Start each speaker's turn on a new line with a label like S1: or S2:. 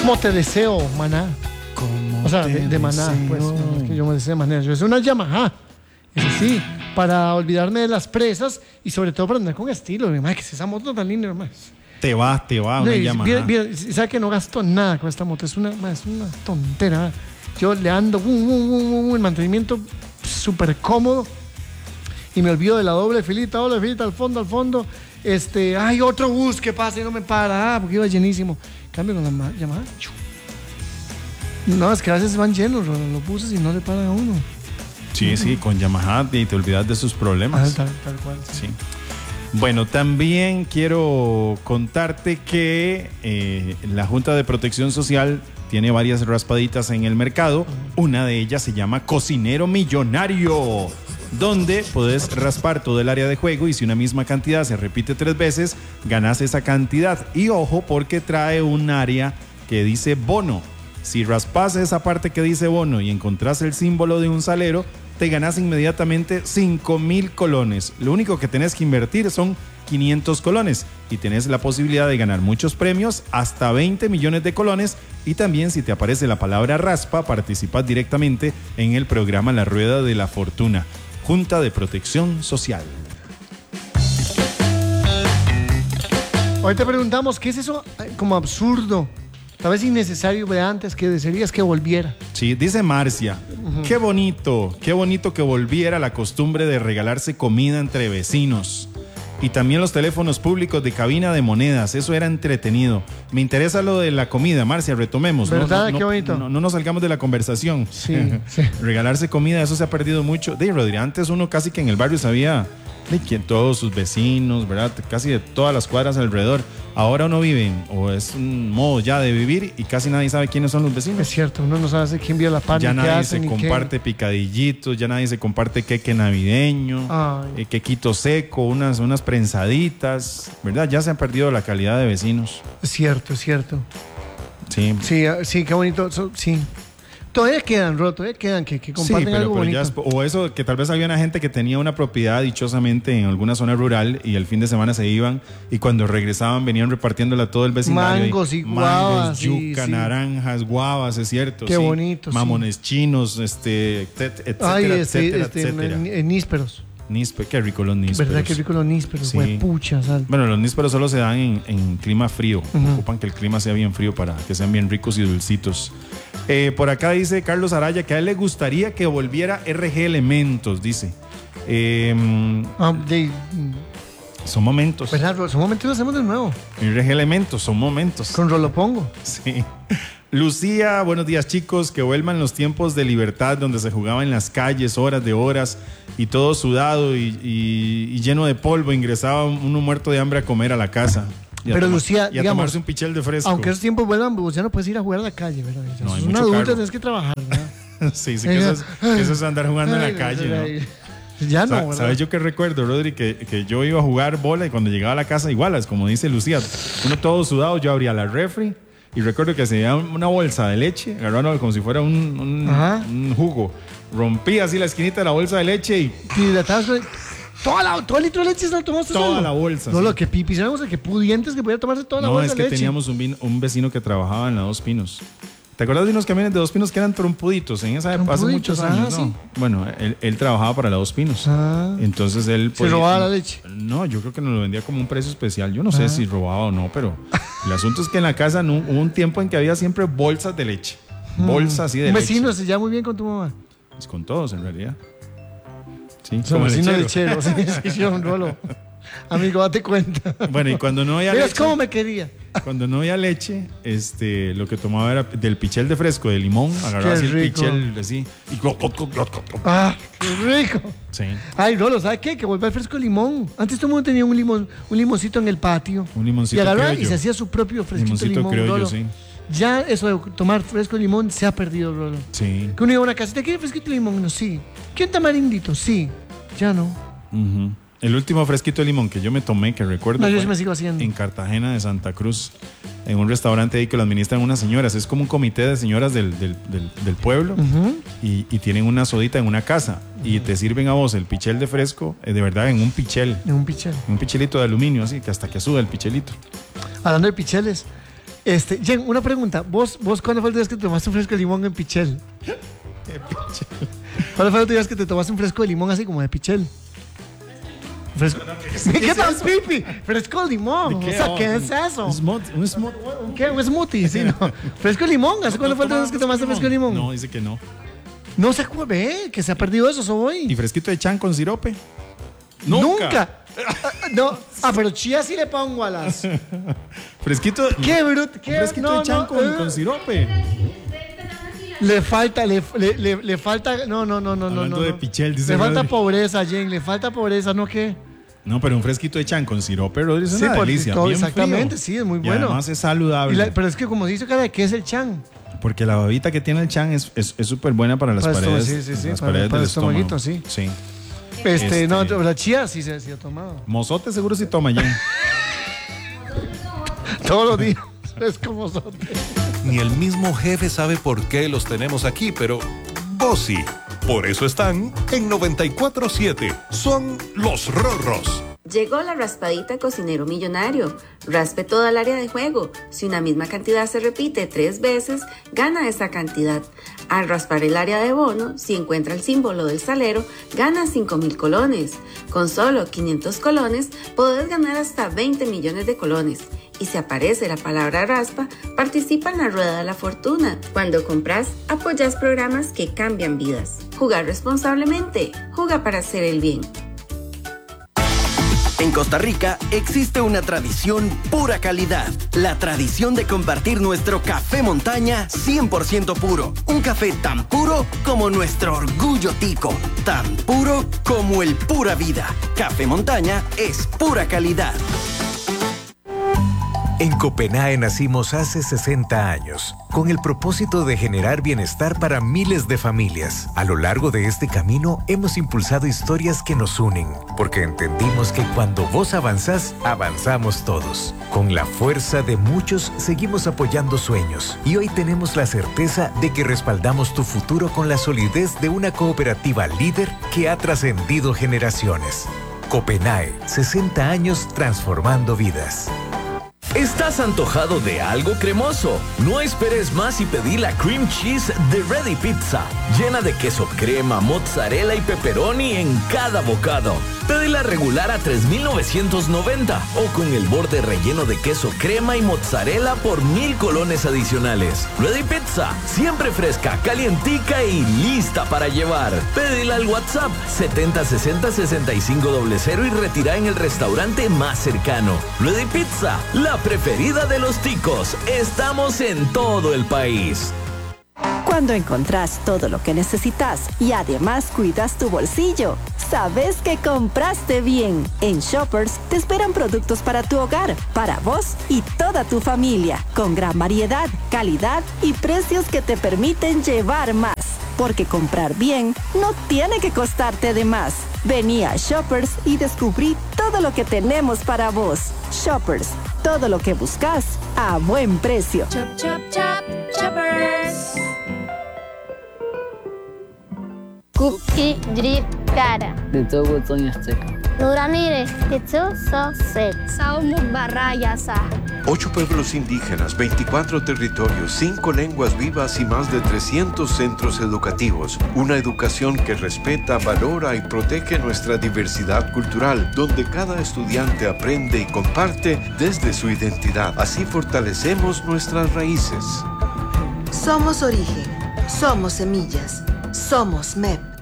S1: ¿Cómo te deseo, maná? O sea, de maná, pues. No, es que yo me deseo de manera. Yo soy una Yamaha. Eso sí, para olvidarme de las presas y sobre todo para andar con estilo. Mi madre, que es esa moto tan linda, hermano.
S2: Te va, una Yamaha.
S1: ¿Sabe que no gasto nada con esta moto? Es una tontera. Yo le ando el mantenimiento súper cómodo y me olvido de la doble filita al fondo. Hay otro bus que pasa y no me para, porque iba llenísimo. Cambio con la Yamaha. No, es que a veces van llenos los buses y no le paran a uno.
S2: Sí, con Yamaha y te olvidas de sus problemas.
S1: Tal cual.
S2: Sí. Bueno, también quiero contarte que la Junta de Protección Social tiene varias raspaditas en el mercado. Una de ellas se llama Cocinero Millonario, donde puedes raspar todo el área de juego y si una misma cantidad se repite 3 veces, ganas esa cantidad. Y ojo, porque trae un área que dice bono. Si raspas esa parte que dice bono y encontrás el símbolo de un salero, te ganas inmediatamente 5,000 colones. Lo único que tenés que invertir son 500 colones y tenés la posibilidad de ganar muchos premios, hasta 20 millones de colones. Y también, si te aparece la palabra raspa, participas directamente en el programa La Rueda de la Fortuna. Junta de Protección Social.
S1: Hoy te preguntamos, ¿qué es eso como absurdo? Tal vez innecesario de antes, que desearías que volviera.
S2: Sí, dice Marcia, qué bonito que volviera la costumbre de regalarse comida entre vecinos. Y también los teléfonos públicos de cabina de monedas, eso era entretenido. Me interesa lo de la comida, Marcia, retomemos.
S1: ¿Verdad? Qué bonito.
S2: No nos salgamos de la conversación.
S1: Sí.
S2: Regalarse comida, eso se ha perdido mucho. Rodri, antes uno casi que en el barrio sabía de todos sus vecinos, ¿verdad? Casi de todas las cuadras alrededor. Ahora uno vive, o es un modo ya de vivir y casi nadie sabe quiénes son los vecinos.
S1: Es cierto, uno no sabe quién vio la pan.
S2: Ya nadie se comparte picadillitos, ya nadie se comparte queque navideño, quequito seco, unas prensaditas, ¿verdad? Ya se han perdido la calidad de vecinos.
S1: Es cierto. Sí, qué bonito, sí. Todavía quedan que comparten algo bonito.
S2: O eso, que tal vez había una gente que tenía una propiedad dichosamente en alguna zona rural y el fin de semana se iban y cuando regresaban venían repartiéndola a todo el vecindario.
S1: Mangos y guavas.
S2: Yuca, naranjas, guavas, es cierto.
S1: Qué bonito.
S2: Mamones chinos, etcétera, etcétera.
S1: Nísperos.
S2: Qué rico los nísperos.
S1: ¿Verdad? Qué rico los nísperos, pucha, sal.
S2: Bueno, los nísperos solo se dan en clima frío. Ocupan que el clima sea bien frío para que sean bien ricos y dulcitos. Por acá dice Carlos Araya que a él le gustaría que volviera RG Elementos, dice. Son momentos.
S1: ¿Verdad? Son momentos y lo hacemos de nuevo.
S2: RG Elementos, son momentos.
S1: Con Rolopongo.
S2: Sí. Lucía, buenos días chicos, que vuelvan los tiempos de libertad donde se jugaba en las calles horas de horas y todo sudado y lleno de polvo, ingresaba uno muerto de hambre a comer a la casa.
S1: Pero Lucía,
S2: y a tomarse un pichel de fresco.
S1: Aunque esos tiempos vuelvan, vos ya no puedes ir a jugar a la calle, ¿verdad?
S2: No,
S1: es un adulto, tienes que trabajar, ¿verdad?
S2: Sí, que eso es andar jugando en la calle, ¿no?
S1: Ya no, ¿verdad?
S2: ¿Sabes yo qué recuerdo, Rodri? Que yo iba a jugar bola y cuando llegaba a la casa, igual, es como dice Lucía, uno todo sudado, yo abría la refri y recuerdo que se llevaba una bolsa de leche, agarrando como si fuera un jugo. Rompía así la esquinita de la bolsa de leche y
S1: todo el litro de leche se lo tomaste
S2: toda
S1: solo.
S2: La bolsa.
S1: No,
S2: sí.
S1: Lo que pipis éramos, que pudientes que podía tomarse toda la bolsa de leche.
S2: No, es que teníamos un vecino que trabajaba en la Dos Pinos. ¿Te acuerdas de unos camiones de Dos Pinos que eran trompuditos en esa época, hace muchos años? ¿No?
S1: Sí.
S2: Bueno, él trabajaba para la Dos Pinos. Entonces él...
S1: ¿Se robaba la leche?
S2: No, yo creo que nos lo vendía como un precio especial. Yo no sé si robaba o no, pero el asunto es que en la casa hubo un tiempo en que había siempre bolsas de leche. Bolsas así de leche.
S1: Vecino, se lleva muy bien con tu mamá.
S2: Pues con todos, en realidad. Sí,
S1: como vecino lechero. Sí, un rolo. Amigo, date cuenta.
S2: Bueno, y cuando no había leche...
S1: ¿Ves cómo me quería?
S2: Cuando no había leche, lo que tomaba era del pichel de fresco, de limón. Agarraba así el pichel, así. Y...
S1: ¡qué rico!
S2: Sí.
S1: Ay, Rolo, ¿sabes qué? Que volvió al fresco de limón. Antes todo el mundo tenía un limoncito en el patio.
S2: Un limoncito
S1: y agarraba
S2: criollo.
S1: Y se hacía su propio fresquito de
S2: limoncito
S1: limón,
S2: criollo,
S1: Rolo.
S2: sí.
S1: Ya eso de tomar fresco de limón se ha perdido, Rolo.
S2: Sí.
S1: Que uno iba a una casita, ¿quiere fresquito de limón? No, sí. ¿Quiere tamarindito? Sí. Ya no.
S2: El último fresquito de limón que yo me tomé, que recuerdo,
S1: yo sí me sigo haciendo.
S2: En Cartagena de Santa Cruz, en un restaurante ahí que lo administran unas señoras. Es como un comité de señoras del pueblo y tienen una sodita en una casa y te sirven a vos el pichel de fresco, de verdad, en un pichel.
S1: En un pichel.
S2: Un pichelito de aluminio, así, que hasta que suda el pichelito.
S1: Hablando de picheles, Jen, una pregunta. ¿Vos cuándo fue el día que te tomaste un fresco de limón en Pichel? ¿Cuándo fue el día que te tomaste un fresco de limón así como de Pichel? Fresco. ¿Qué tal, pipi? Fresco de limón. O sea, ¿qué es eso?
S2: Un smoothie.
S1: ¿Qué? Un smoothie, sí, no. Fresco de limón. ¿Hace cuándo fue el día que tomaste fresco de limón?
S2: No, dice que no.
S1: No se ve, que se ha perdido eso hoy.
S2: ¿Y fresquito de chan con sirope?
S1: Nunca. No. Pero chía sí le pongo a las.
S2: Fresquito.
S1: ¿Qué, bruto? ¿Qué?
S2: Fresquito de chan con sirope.
S1: Le falta. No.
S2: Hablando de Pichel, dice.
S1: Le falta pobreza, Jen. Le falta pobreza, ¿no qué?
S2: No, pero un fresquito de chan con sirope, Rodri, es una delicia.
S1: Todo,
S2: bien
S1: exactamente,
S2: frío.
S1: sí, es muy
S2: Y
S1: bueno.
S2: además es saludable.
S1: Pero es que como dice cara, ¿qué es el chan?
S2: Porque la babita que tiene el chan es súper buena para las paredes.
S1: Sí.
S2: Las
S1: Para
S2: paredes
S1: el
S2: del
S1: estomaguito,
S2: estómago.
S1: sí. No, la chía sí se ha tomado.
S2: Mozote seguro sí toma, Jen.
S1: Todos los días. Es como mozote.
S3: Ni el mismo jefe sabe por qué los tenemos aquí, pero vos sí. Por eso están en 94.7. Son los Rorros.
S4: Llegó la raspadita Cocinero Millonario. Raspe toda el área de juego. Si una misma cantidad se repite 3 veces, gana esa cantidad. Al raspar el área de bono, si encuentra el símbolo del salero, gana 5,000 colones. Con solo 500 colones, podés ganar hasta 20 millones de colones. Y si aparece la palabra raspa, participa en la Rueda de la Fortuna. Cuando compras, apoyas programas que cambian vidas. Jugar responsablemente. Juega para hacer el bien.
S5: En Costa Rica existe una tradición pura calidad. La tradición de compartir nuestro café montaña 100% puro. Un café tan puro como nuestro orgullo tico. Tan puro como el pura vida. Café montaña es pura calidad.
S6: En Copenae nacimos hace 60 años, con el propósito de generar bienestar para miles de familias. A lo largo de este camino hemos impulsado historias que nos unen, porque entendimos que cuando vos avanzás, avanzamos todos. Con la fuerza de muchos seguimos apoyando sueños y hoy tenemos la certeza de que respaldamos tu futuro con la solidez de una cooperativa líder que ha trascendido generaciones. Copenae, 60 años transformando vidas.
S7: ¿Estás antojado de algo cremoso? No esperes más y pedí la cream cheese de Ready Pizza, llena de queso crema, mozzarella y pepperoni en cada bocado. Pedila regular a $3,990 o con el borde relleno de queso crema y mozzarella por 1,000 colones adicionales. Ready Pizza, siempre fresca, calientica y lista para llevar. Pedila al WhatsApp 7060-6500 y retira en el restaurante más cercano. Ready Pizza, la preferida de los ticos. Estamos en todo el país.
S8: Cuando encontrás todo lo que necesitas y además cuidas tu bolsillo, sabes que compraste bien. En Shoppers te esperan productos para tu hogar, para vos y toda tu familia, con gran variedad, calidad y precios que te permiten llevar más. Porque comprar bien no tiene que costarte de más. Vení a Shoppers y descubrí todo lo que tenemos para vos. Shoppers, todo lo que buscas a buen precio.
S9: Chop, chop, chop, Shoppers.
S10: Cookie drip cara.
S11: Dito Tonya Azteca.
S10: Nuramire, Tetsu Soset.
S9: Saumu Barrayasa.
S12: 8 pueblos indígenas, 24 territorios, 5 lenguas vivas y más de 300 centros educativos. Una educación que respeta, valora y protege nuestra diversidad cultural, donde cada estudiante aprende y comparte desde su identidad. Así fortalecemos nuestras raíces.
S13: Somos origen, somos semillas, somos MEP.